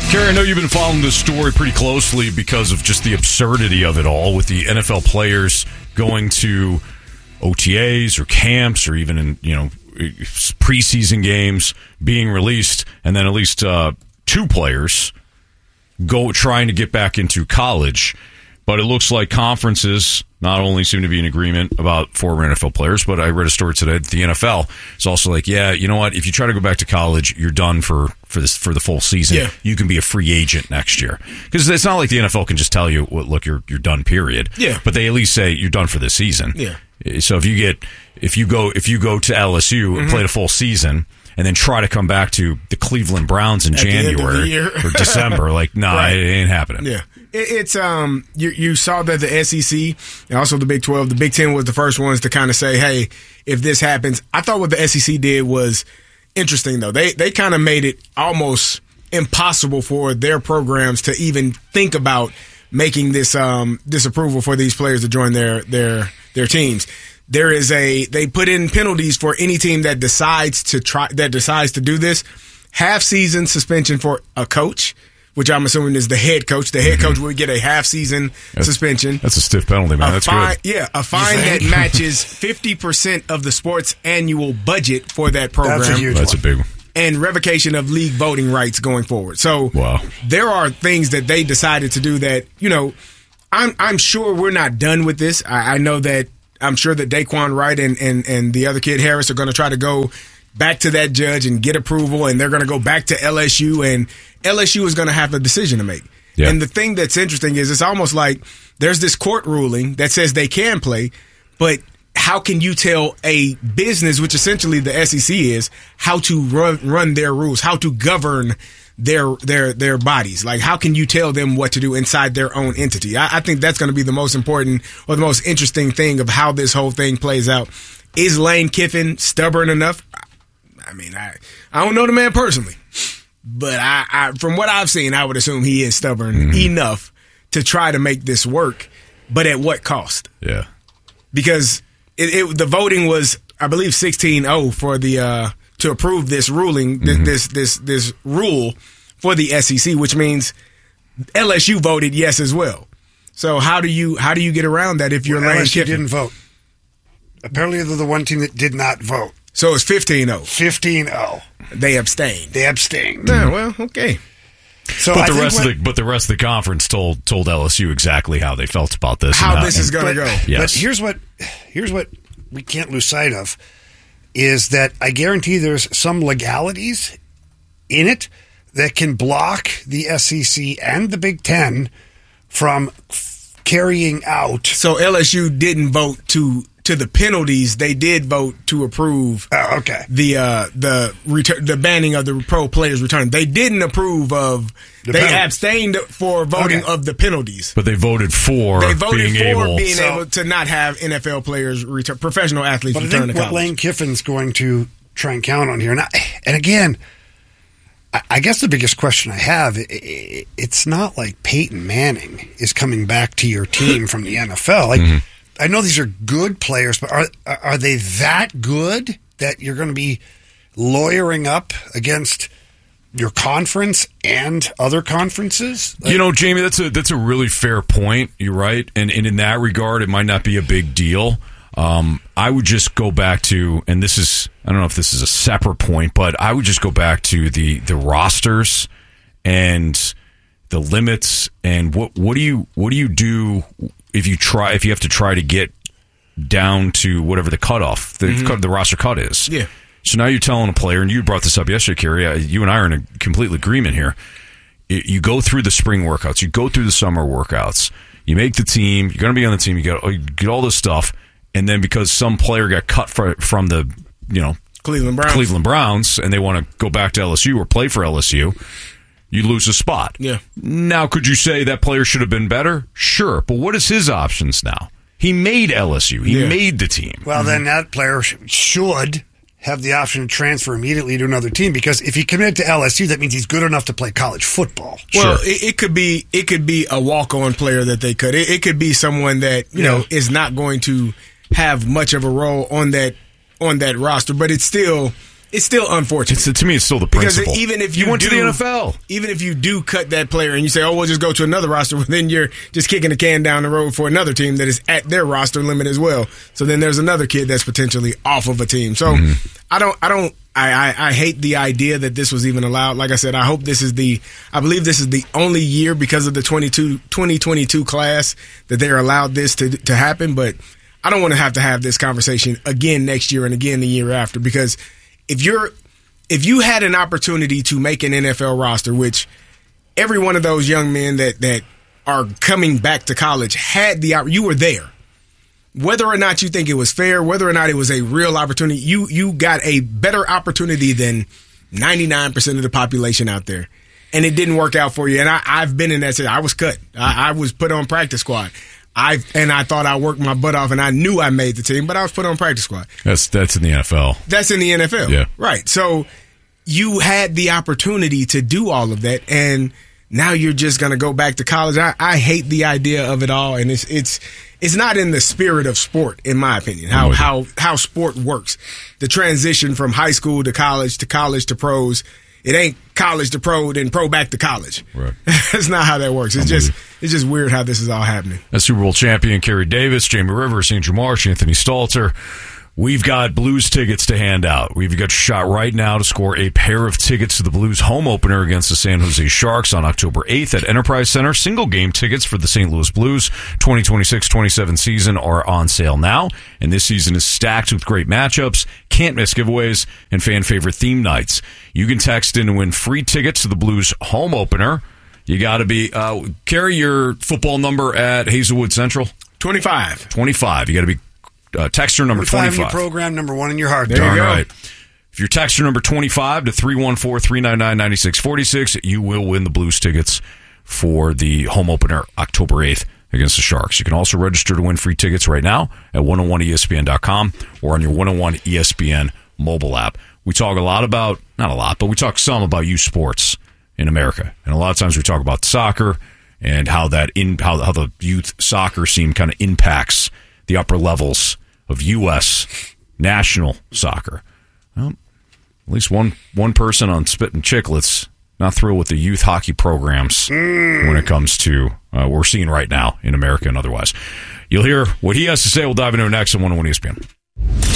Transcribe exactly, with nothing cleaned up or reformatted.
Kerry, I know you've been following this story pretty closely because of just the absurdity of it all, with the N F L players going to O T As or camps or even in, you know, preseason games being released, and then at least uh, two players go trying to get back into college. But it looks like conferences not only seem to be in agreement about former N F L players, but I read a story today that the N F L is also like, yeah, you know what? If you try to go back to college, you're done for, for this for the full season. Yeah. You can be a free agent next year. Because it's not like the N F L can just tell you, well, look, you're you're done, period. Yeah. But they at least say you're done for this season. Yeah. So if you get if you go if you go to L S U and Mm-hmm. play the full season and then try to come back to the Cleveland Browns in At the end of the January year. or December, like, nah, Right. it ain't happening. Yeah. It, it's um you you saw that the S E C and also the Big twelve, the Big Ten was the first ones to kind of say, hey, if this happens. I thought what the S E C did was interesting though. They they kind of made it almost impossible for their programs to even think about making this um this approval for these players to join their their their teams. There is a they put in penalties for any team that decides to try that decides to do this. Half season suspension for a coach, which I'm assuming is the head coach. The head coach would get a half season That's- suspension. That's a stiff penalty, man. A That's fine, good. Yeah, a fine that matches fifty percent of the sport's annual budget for that program. That's a huge That's a one. big one. And revocation of league voting rights going forward. So Wow. there are things that they decided to do that, you know, I'm I'm sure we're not done with this. I, I know that I'm sure that Daquan Wright and, and, and the other kid Harris are going to try to go back to that judge and get approval, and they're going to go back to L S U, and L S U is going to have a decision to make. Yeah. And the thing that's interesting is it's almost like there's this court ruling that says they can play, but how can you tell a business, which essentially the S E C is, how to run run their rules, how to govern their their their bodies? Like, how can you tell them what to do inside their own entity? I, I think that's going to be the most important or the most interesting thing of how this whole thing plays out. Is Lane Kiffin stubborn enough? I mean, I I don't know the man personally, but I, I from what I've seen, I would assume he is stubborn Mm-hmm. enough to try to make this work, but at what cost? Yeah. Because it, it, the voting was, I believe, sixteen oh for the uh, to approve this ruling, th- Mm-hmm. this this this rule for the S E C, which means L S U voted yes as well. So how do you how do you get around that if you're Well, Lane L S U Kiffin? didn't vote. Apparently, they're the one team that did not vote. So it's fifteen oh. fifteen oh. They abstained. They abstained. Yeah, well, okay. So But I the think rest what- of the but the rest of the conference told told L S U exactly how they felt about this. How and this is going to but, go. Yes. But here's what here's what we can't lose sight of is that I guarantee there's some legalities in it that can block the S E C and the Big Ten from f- carrying out. So L S U didn't vote to to the penalties. They did vote to approve Oh, okay. the uh, the return, the banning of the pro players return. They didn't approve of. The they penalty. abstained for voting Okay. of the penalties. But they voted for They voted being for able. being So- able to not have N F L players return, professional athletes But I return think to what college. Lane Kiffin's going to try and count on here, and, I, and again, I, I guess the biggest question I have, i i it's not like Peyton Manning is coming back to your team from the N F L. Like, Mm-hmm. I know these are good players, but are are they that good that you're going to be lawyering up against your conference and other conferences? Like, You know, Jamie, that's a that's a really fair point. You're right, and, and in that regard, it might not be a big deal. Um, I would just go back to, and this is I don't know if this is a separate point, but I would just go back to the the rosters and the limits and what what do you what do you do if you try if you have to try to get down to whatever the cutoff the cut, the roster cut is. Yeah. So now you're telling a player, and you brought this up yesterday, Kerry. uh, You and I are in a complete agreement here. You you go through the spring workouts, you go through the summer workouts, you make the team, you're going to be on the team, you get, you get all this stuff, and then because some player got cut for, from the, you know, Cleveland Browns. Cleveland Browns, and they want to go back to L S U or play for L S U, you lose a spot. Yeah. Now, could you say that player should have been better? Sure, but what is his options now? He made L S U. He Yeah. made the team. well, then that player sh- should have the option to transfer immediately to another team because if he committed to L S U, that means he's good enough to play college football. Well, Sure. it, it could be it could be a walk-on player that they could. It, it could be someone that you Yeah. know is not going to have much of a role on that on that roster, but it's still it's still unfortunate. It's, to me, it's still the because principle. even if you, you went do, to the N F L, even if you do cut that player and you say, "Oh, we'll just go to another roster," well, then you're just kicking the can down the road for another team that is at their roster limit as well. So then there's another kid that's potentially off of a team. So mm-hmm. I don't, I don't. I, I, I hate the idea that this was even allowed. Like I said, I hope this is the, I believe this is the only year because of the twenty twenty-two class that they're allowed this to to happen. But I don't want to have to have this conversation again next year and again the year after, because if you're, if you had an opportunity to make an N F L roster, which every one of those young men that, that are coming back to college had the, you were there. Whether or not you think it was fair, whether or not it was a real opportunity, you you got a better opportunity than ninety-nine percent of the population out there. And it didn't work out for you. And I, I've been in that situation. I was cut. I, I was put on practice squad. I And I thought I worked my butt off, and I knew I made the team, but I was put on practice squad. That's, that's in the N F L. That's in the N F L. Yeah. Right. So you had the opportunity to do all of that, and now you're just going to go back to college. I, I hate the idea of it all, and it's it's it's not in the spirit of sport, in my opinion, how how how sport works. The transition from high school to college to college to pros, it ain't college to pro, then pro back to college. Right. That's not how that works. It's I'm just it's just weird how this is all happening. As Super Bowl champion Kerry Davis, Jamie Rivers, Andrew Marsh, Anthony Stalter. We've got Blues tickets to hand out. We've got a shot right now to score a pair of tickets to the Blues home opener against the San Jose Sharks on October eighth at Enterprise Center. Single game tickets for the Saint Louis Blues twenty twenty-six twenty-seven season are on sale now, and this season is stacked with great matchups, can't miss giveaways, and fan favorite theme nights. You can text in to win free tickets to the Blues home opener. You got to be uh, carry your football number at Hazelwood Central. twenty-five. twenty-five. You got to be Uh, texture number twenty-five. In your program, number one in your heart. There Darn you go. right. If you're texture number twenty-five to three one four, three nine nine, nine six four six, you will win the Blues tickets for the home opener October eighth against the Sharks. You can also register to win free tickets right now at one oh one E S P N dot com or on your one oh one E S P N mobile app. We talk a lot about, not a lot, but we talk some about youth sports in America. And a lot of times we talk about soccer and how that in how, how the youth soccer scene kind of impacts the upper levels of U S national soccer. Well, at least one one person on Spittin' Chicklets not thrilled with the youth hockey programs mm. when it comes to uh, what we're seeing right now in America and otherwise. You'll hear what he has to say. We'll dive into it next on one oh one E S P N.